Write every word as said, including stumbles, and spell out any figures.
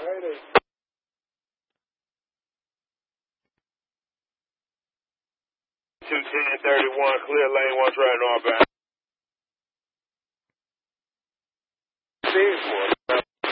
two ten thirty-one, clear lane, one right northbound.